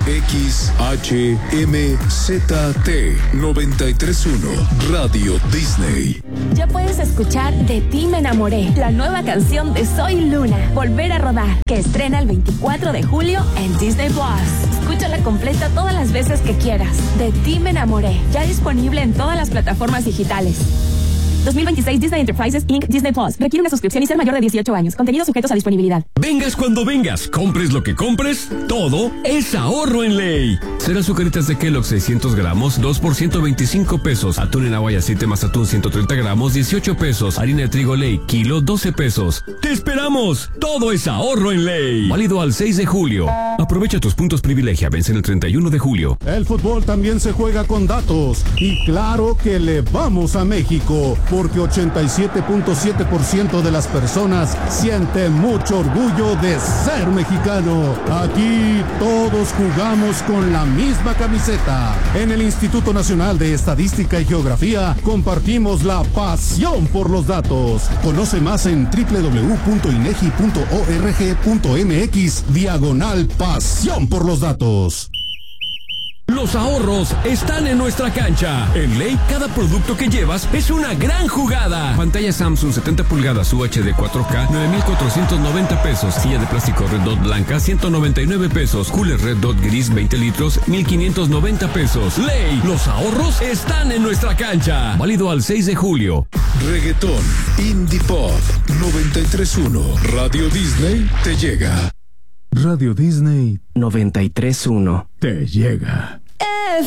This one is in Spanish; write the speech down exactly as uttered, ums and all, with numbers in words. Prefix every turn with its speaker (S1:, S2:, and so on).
S1: X H M Z T noventa y tres punto uno Radio Disney.
S2: Ya puedes escuchar De ti me enamoré, la nueva canción de Soy Luna, Volver a rodar, que estrena el veinticuatro de julio en Disney Plus. Escúchala completa todas las veces que quieras. De ti me enamoré, ya disponible en todas las plataformas digitales. dos mil veintiséis Disney Enterprises incorporated. Disney Plus. Requiere una suscripción y ser mayor de dieciocho años. Contenidos sujetos a disponibilidad.
S3: Vengas cuando vengas, compres lo que compres, todo es ahorro en Ley. Cereal Sucaritas de Kellogg seiscientos gramos, dos por ciento veinticinco pesos. Atún en agua y aceite más atún ciento treinta gramos, dieciocho pesos. Harina de trigo Ley, kilo, doce pesos. ¡Te esperamos! Todo es ahorro en Ley. Válido al seis de julio. Aprovecha tus puntos privilegia, vencen el treinta y uno de julio.
S4: El fútbol también se juega con datos. Y claro que le vamos a México, porque ochenta y siete punto siete por ciento de las personas sienten mucho orgullo de ser mexicano. Aquí todos jugamos con la misma camiseta. En el Instituto Nacional de Estadística y Geografía compartimos la pasión por los datos. Conoce más en doble u doble u doble u punto inegi punto org punto mx diagonal pasión por los datos.
S3: Los ahorros están en nuestra cancha. En Ley, cada producto que llevas es una gran jugada. Pantalla Samsung setenta pulgadas U H D cuatro K, nueve mil cuatrocientos noventa pesos. Silla de plástico Red Dot blanca, ciento noventa y nueve pesos. Cooler Red Dot gris, veinte litros, mil quinientos noventa pesos. Ley, los ahorros están en nuestra cancha. Válido al seis de julio.
S1: Reggaetón, Indie Pop, noventa y tres punto uno. Radio Disney te llega.
S5: Radio Disney
S6: noventa y tres punto uno.
S5: te llega.